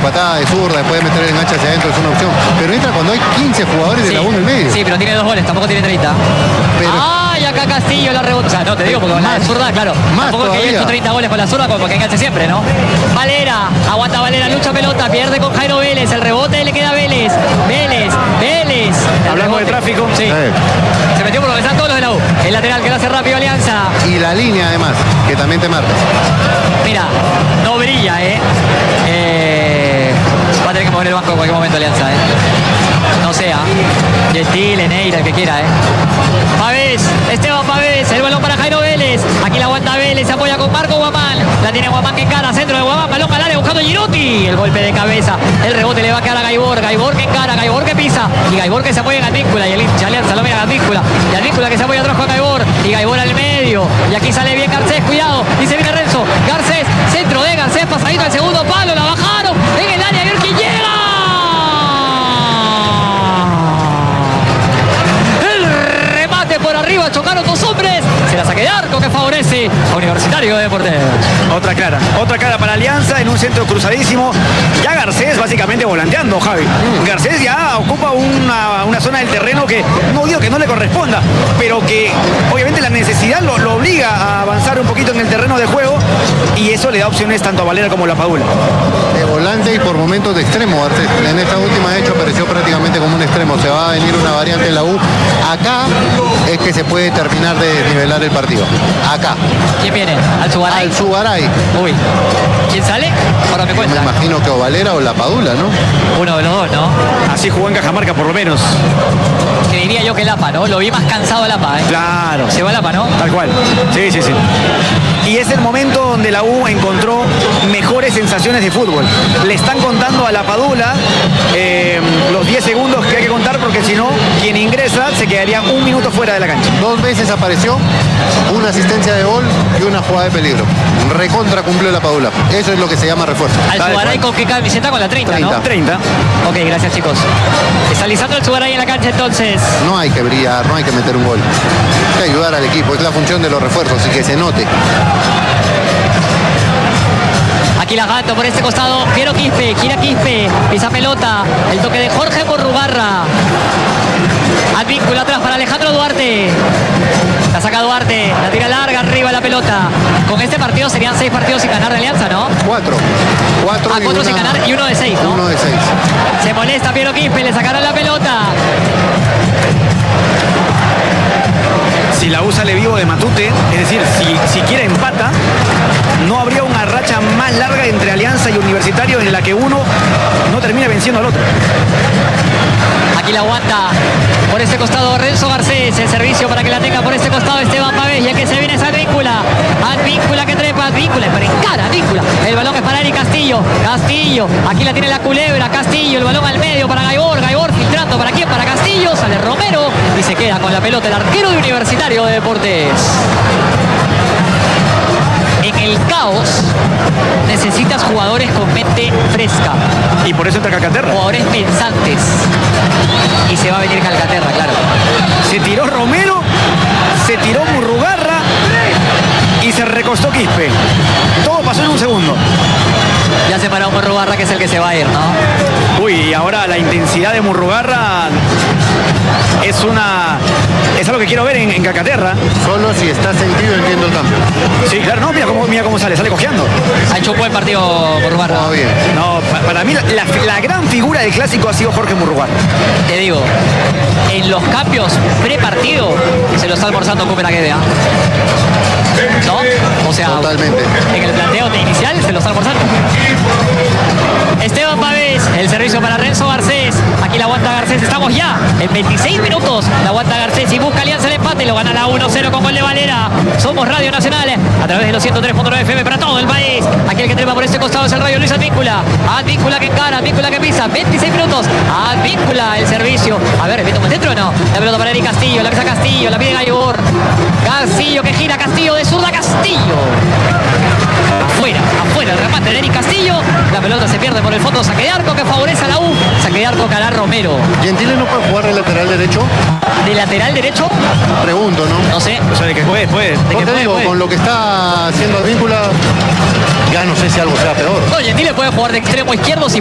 patada de zurda, después de meter el enganche hacia adentro es una opción. Pero entra cuando hay 15 jugadores de la U en el medio. Sí, pero tiene 2 goles, tampoco tiene 30. Pero... ¡Ay, acá Castillo la rebota! O sea, no te digo porque con la zurda, claro. Tampoco es que haya hecho 30 goles con la zurda, como que enganche siempre, ¿no? Valera, aguanta Valera, lucha pelota, pierde con Jairo Vélez, el rebote le queda a Vélez. Vélez. Hablamos de tráfico. Sí. Se metió por lo que están todos los de la U. El lateral que lo hace rápido Alianza. Y la línea además, que también te marca. Mira, no brilla, va a tener que mover el banco en cualquier momento Alianza, No sea. Gentile, Neira, el que quiera, Pavés, Esteban Pavés, el balón para Jairo Vélez. Aquí la aguanta Vélez, se apoya con Marco Guamán. La tiene Guamán que encara, centro de Guamán, balón al área buscando Girotti. El golpe de cabeza, el rebote le va a quedar a Gaibor. Gaibor que encara, Gaibor que pisa. Y Gaibor que se apoya en Advíncula. Y el hincha Alianza lo mira a Advíncula. Y Advíncula que se apoya atrás con Gaibor. Y Gaibor al medio. Y aquí sale bien Garcés, cuidado. Y se viene Renzo. Garcés, centro de Garcés, pasadito al segundo palo. La bajaron en el área. A ver quién llega. Por arriba chocaron 2 hombres, se la saque de arco que favorece a Universitario de Deportes. Otra clara para Alianza en un centro cruzadísimo. Ya Garcés básicamente volanteando, Javi. Garcés ya ocupa una zona del terreno que no digo que no le corresponda, pero que obviamente la necesidad lo obliga a avanzar un poquito en el terreno de juego y eso le da opciones tanto a Valera como a la Padula. De volante y por momentos de extremo, Garcés. En esta última de hecho apareció prácticamente como un extremo. Se va a venir una variante en la U. Acá es que se puede terminar de nivelar el partido. Acá. ¿Quién viene? Alzugaray. Alzugaray. Uy. ¿Quién sale? Ahora me cuenta. Me imagino que o Valera o la Padula, ¿no? Uno de los dos, ¿no? Así jugó en Cajamarca por lo menos. Que diría yo que Lapa, ¿no? Lo vi más cansado a Lapa, Claro. Se va Lapa, ¿no? Tal cual. Sí. Y es el momento donde la U encontró mejores sensaciones de fútbol. Le están contando a la Padula los 10 segundos que hay que contar porque si no, quien ingresa se quedaría 1 minuto fuera de la cancha. 2 veces apareció, una asistencia de gol y una jugada de peligro. Recontra cumplió la Padula. Eso es lo que se llama refuerzo. Alzugaray con qué camiseta, con la 30, ¿no? 30. Ok, gracias chicos. Está Lisandro Alzugaray en la cancha entonces. No hay que brillar, no hay que meter un gol. Hay que ayudar al equipo, es la función de los refuerzos y que se note. Aquí la gato por este costado, Piero Quispe, gira Quispe, pisa pelota, el toque de Jorge Murrugarra. Advíncula atrás para Alejandro Duarte. La saca Duarte, la tira larga, arriba la pelota. Con este partido serían 6 partidos sin ganar de Alianza, ¿no? 4. 4 sin ganar y 1 de 6, ¿no? 1 de 6. Se molesta Piero Quispe, le sacaron la pelota. Si la U sale vivo de Matute, es decir, si quiere empata, no habría una racha más larga entre Alianza y Universitario en la que uno no termine venciendo al otro. Aquí la aguanta por este costado Renzo Garcés, el servicio para que la tenga por este costado Esteban Pavés, y aquí se viene esa Advíncula que trepa, Advíncula, para encara, Advíncula, el balón es para Eric Castillo, aquí la tiene la culebra, Castillo, el balón al medio para Gaibor, filtrando, ¿para quién? Para Castillo, sale Romero y se queda con la pelota el arquero de Universitario de Deportes. En el caos necesitas jugadores con mente fresca. Y por eso entra Calcaterra. Jugadores pensantes. Y se va a venir Calcaterra, claro. Se tiró Romero, se tiró Murrugarra y se recostó Quispe. Todo pasó en un segundo. Ya se paró Murrugarra, que es el que se va a ir, ¿no? Uy, y ahora la intensidad de Murrugarra es algo que quiero ver en Calcaterra. Solo si está sentido entiendo el cambio. Sí, claro, no, mira cómo sale cojeando. Ha hecho un buen partido Murrugarra. Todo bien. No, para mí la gran figura del clásico ha sido Jorge Murrugarra. Te digo, en los cambios pre-partido se lo está almorzando Cooper Agueda. ¿No? O sea, totalmente. En el planteo inicial se lo está almorzando. Esteban Pavés, el servicio para Renzo Garcés. Aquí la aguanta Garcés, estamos ya en 26 minutos. La aguanta Garcés y busca Alianza el empate. Lo gana la 1-0 con gol de Valera. Somos Radio Nacional a través de los 103.9 FM para todo el país. Aquí el que trepa por este costado es el Rayo Luis Advíncula. Advíncula que encara, Advíncula que pisa. 26 minutos. Advíncula el servicio. A ver, ¿repito un centro o no? La pelota para Eric Castillo, la pisa Castillo, la pide Gaibor. Castillo que gira, Castillo de zurda, Castillo. Afuera el remate de Eric Castillo. La pelota se pierde por el fondo, saque de arco que favorece a la U. Saque de arco Calar Romero. ¿Gentile no puede jugar de lateral derecho? ¿De lateral derecho? Pregunto, ¿no? No sé. O sea, de que puede. Porque te digo, con lo que está haciendo Advíncula, ya no sé si algo sea peor. No, Gentile puede jugar de extremo izquierdo si